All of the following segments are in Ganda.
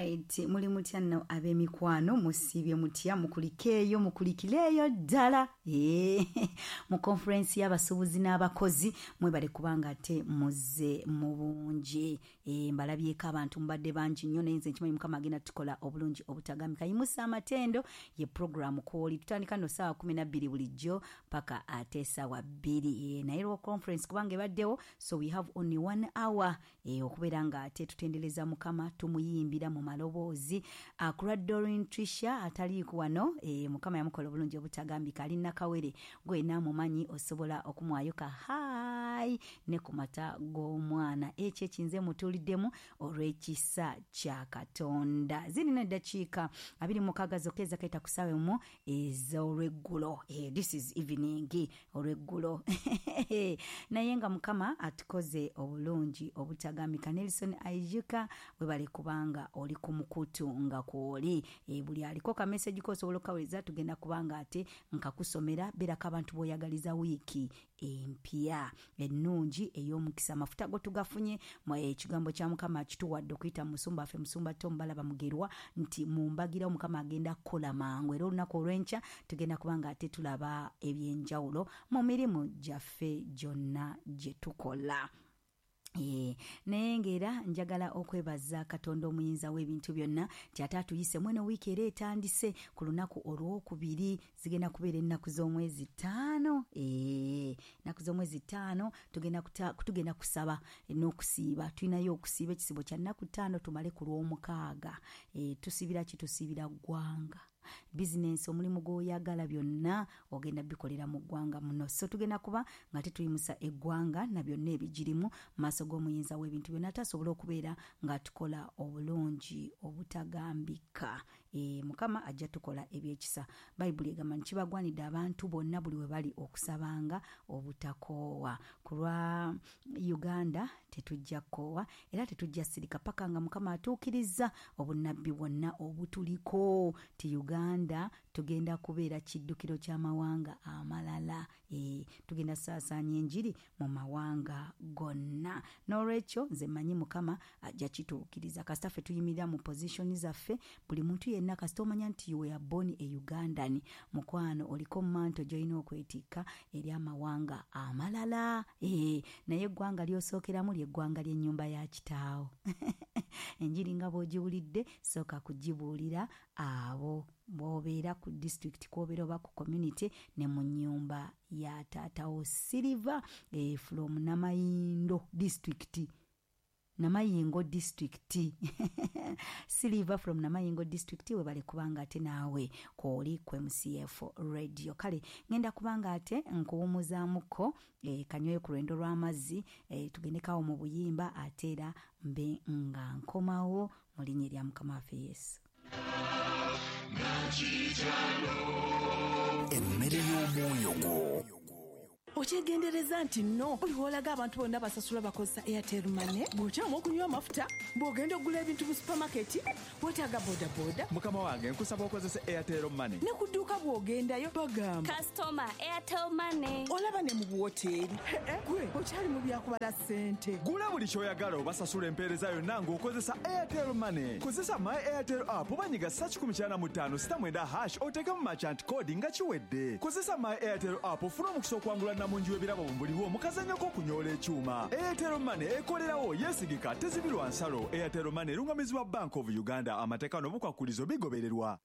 Alright, muli mutya nno ab'emikwano musibye mutya mukulikireyo ddala mu conference y'abasuubuzi n'abakozi mwebale kubanga ate muze mu bungi mbalabyeko abantu mubadde bangi nnyo naye nze nkimanyi Mukama agenda tukola obulungi obutagamika. Yimusa amatendo ye program kwoli tutandika no saa 12 bulijjo paka ate saa 2 naye ro conference kubanga ebaddewo, so we have only 1 hour okubeera nga ate tutendereza Mukama tumuyimbira mu maloboozi. Dorin Trisha atali kuwano Mukama yamukola obulungi obutagambika ali nakawere gwe namumanyi osobola okumwayuka hai ne kumata g'omwana ekyo ekinze mutuliddemu olw'ekisa kya Katonda. Zirina eddakiika 26 zokeza kaita kusawe mu ez'olweggulo. This is evening olweggulo naye nga Mukama atukoze obulungi obutagambika. Nelson Ayijuka webale kubanga oli ku mukutu nga kwoli buli aliko ka message ko osobola okaweza tugenda kubanga ate nkakusomera beraka abantu boyagaliza wiki empya ennungi ey'omukisa. Amafuta go tugafunye mu ekigambo kya Mukama kituwadde okuyita musumba afe musumba tombalaba mugerwa nti mumbagira Mukama agenda kukola mangu era olunaku olw'enkya tugenda kubanga ate tulaba ebyenjawulo mu mirimu gyaffe gyonna gye tukola. Naye ngera njagala okwebaza Katonda omuyinza w'ebintu byonna tyata tuyise mweno wiiki era etandise ku lunaku olw'okubiri zigenda kubeera ennaku z'omwezi 5 ennaku z'omwezi 5 tugenda kusaba n'okusiiba. Tulinayo okusiiba ekisibo kya nnaku 5 tumale ku lw'omukaaga. Tusibira ki? Tusibira ggwanga. Business omulimu gw'oyagala byonna ogenda bikolera mu ggwanga muno, so tugenda kuba nga tetuyimusa eggwanga na byonna ebigirimu maaso g'omuyinza w'ebintu byonna tasobola okubeera nga tukola obulungi obutagambika. Mukama ajja tukola ebyekisa. Bayibuli egamba nti kibagwanidde abantu bonna buli we bali okusabanga obutakoowa. Ku lwa Uganda tetujja koowa era tetujja sirika paka nga Mukama atuukiriza obunnabbi bwonna obutuliko ti Uganda tugenda kubeera kiddukiro ky'amawanga amalala. Tugenda saasaanya enjiri mu mawanga gonna. N'olwekyo nze manyi Mukama ajja kituukiriza. Kasita ffe tuyimirira mu position zaffe, buli muntu yenna kasita omanya nti you were born a Ugandan, mukwano oliko manto gy'olina okwetikka eri amawanga amalala. Naye eggwanga ly'osookeramu ly'eggwanga ly'ennyumba ya kitaawo. Enjiri nga bw'ogiwulidde sooka kugibuulira abo bw'obeera ku district kw'obeera oba ku community ne mu nnyumba ya taatawo. Silver from Namayingo district. Silver from Namayingo district webale kubanga ate naawe kwoli ku MCF radio. Kale ngenda kubanga ate nkuwumuzamuko kanyweyo ku lwendo lw'amazzi tugendekawo mu buyimba ate era mbe nga nkomawo mu linnya lya Mukama waffe Yesu. Emmere y'omwoyo gwo okyegendereza nti nno buli wolaga abantu bonna basasula bakozesa Airtel Money. Bw'okyama okunywa amafuta, bw'ogenda okugula ebintu mu supermarket, bw'otaaga bodaboda, mukama wange nkusaba okozesa Airtel Money. ne ku dduuka bw'ogendayo bagamba Customer Airtel Money. olaba ne mu buwoteeri gwe okyali mu byakubala ssente. Gula buli kyoyagala obasasula empeereza yonna ng'okozesa Airtel Money. Kozesa My Airtel app obanyiga *95*7 oteekemu merchant code nga kiwedde. Kozesa My Airtel app ofune omukisa okwangula namungi w'ebirabo mu buliwo omukazanyo k'okunyoola ekyuma. Airtel Money ekolerawo yeesigika tezibirwa nsalo. Airtel Money erungamizibwa Bank of Uganda. Amateeka n'obukwakulizo bigobererwa.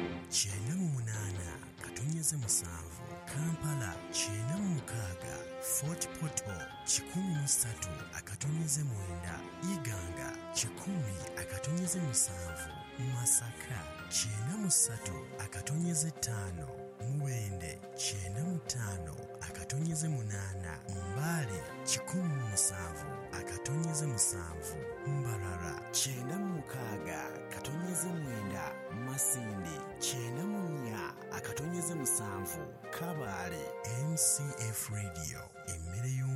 98 katonyeze 7 Kampala 96 Fort Portal 13 akatonyeze 9 Iganga 10 akatonyeze 7 Masaka 93 akatonyeze 5 Muwende 95 akatonyeze 8 Mbale 17 akatonyeze 7 Mbarara 96 katonyeze 9 Masindi 94 akatonyeze 7 Kabale. MCF Radio emmere y'omwoyo.